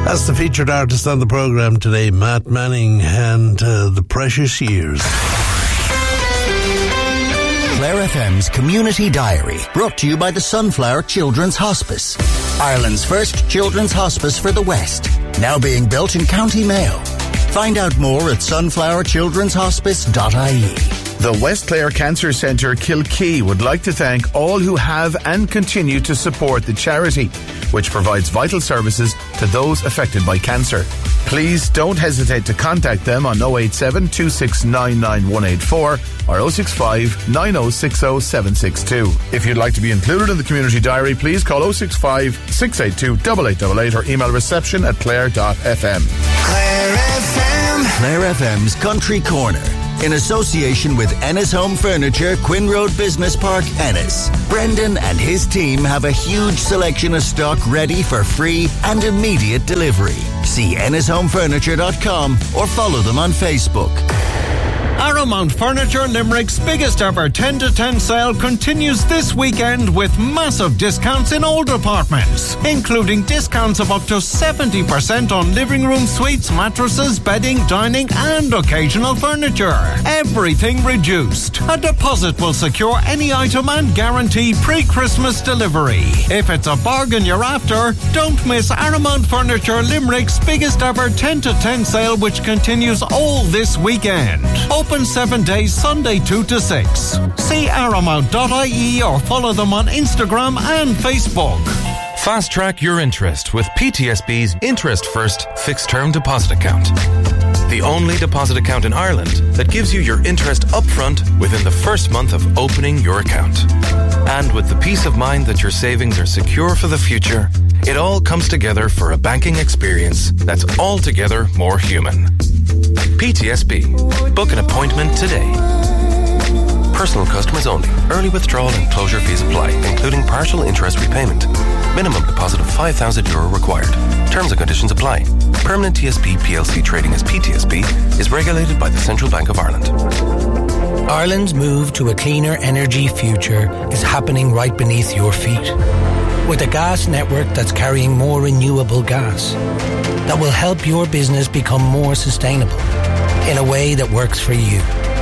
That's the featured artist on the programme today, Matt Manning, and The Precious Years. Clare FM's Community Diary, brought to you by the Sunflower Children's Hospice, Ireland's first children's hospice for the West, now being built in County Mayo. Find out more at sunflowerchildrenshospice.ie. The West Clare Cancer Centre Kilkee would like to thank all who have and continue to support the charity, which provides vital services to those affected by cancer. Please don't hesitate to contact them on 087 2699 184 or 065 9060 762. If you'd like to be included in the Community Diary, please call 065 682 8888 or email reception@clare.fm. Clare FM. Clare FM's Country Corner, in association with Ennis Home Furniture, Quinn Road Business Park, Ennis. Brendan and his team have a huge selection of stock ready for free and immediate delivery. See ennishomefurniture.com or follow them on Facebook. Arrowmount Furniture Limerick's biggest ever 10 to 10 sale continues this weekend with massive discounts in all departments, including discounts of up to 70% on living room suites, mattresses, bedding, dining and occasional furniture. Everything reduced. A deposit will secure any item and guarantee pre-Christmas delivery. If it's a bargain you're after, don't miss Arrowmount Furniture Limerick's biggest ever 10 to 10 sale, which continues all this weekend. Open 7 days, Sunday 2 to 6. See arrowmount.ie or follow them on Instagram and Facebook. Fast track your interest with PTSB's Interest First Fixed Term Deposit Account. The only deposit account in Ireland that gives you your interest upfront within the first month of opening your account. And with the peace of mind that your savings are secure for the future, it all comes together for a banking experience that's altogether more human. PTSB. Book an appointment today. Personal customers only. Early withdrawal and closure fees apply, including partial interest repayment. Minimum deposit of €5,000 required. Terms and conditions apply. Permanent TSB PLC trading as PTSB is regulated by the Central Bank of Ireland. Ireland's move to a cleaner energy future is happening right beneath your feet. With a gas network that's carrying more renewable gas that will help your business become more sustainable in a way that works for you.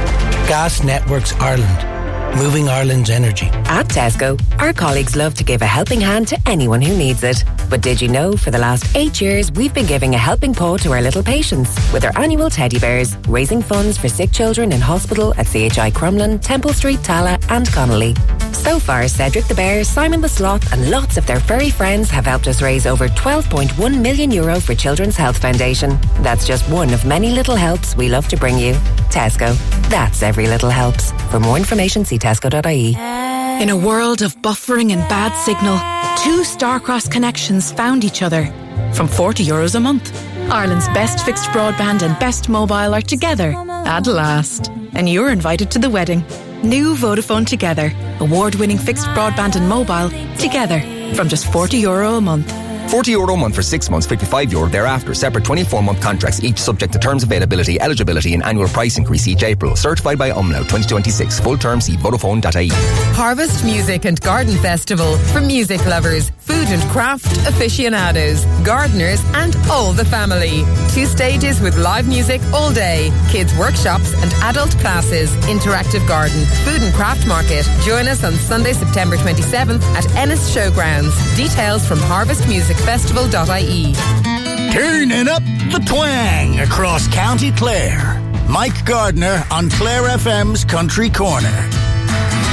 Gas Networks Ireland, moving Ireland's energy. At Tesco, our colleagues love to give a helping hand to anyone who needs it. But did you know for the last 8 years we've been giving a helping paw to our little patients with our annual teddy bears, raising funds for sick children in hospital at CHI Crumlin, Temple Street, Tala and Connolly. So far, Cedric the Bear, Simon the Sloth and lots of their furry friends have helped us raise over €12.1 million for Children's Health Foundation. That's just one of many little helps we love to bring you. Tesco. That's every little helps. For more information, see tesco.ie. In a world of buffering and bad signal, two Starcross connections found each other. From €40 a month. Ireland's best fixed broadband and best mobile are together at last. And you're invited to the wedding. New Vodafone Together. Award-winning fixed broadband and mobile together. From just €40 a month. €40 a month for 6 months, €55 thereafter. Separate 24-month contracts, each subject to terms, availability, eligibility and annual price increase each April. Certified by Umlaut 2026. Full term, see Vodafone.ie. Harvest Music and Garden Festival for music lovers, food and craft aficionados, gardeners and all the family. 2 stages with live music all day, kids workshops and adult classes, interactive garden, food and craft market. Join us on Sunday, September 27th at Ennis Showgrounds. Details from harvestmusicfestival.ie. Turning up the twang across County Clare. Mike Gardner on Clare FM's Country Corner.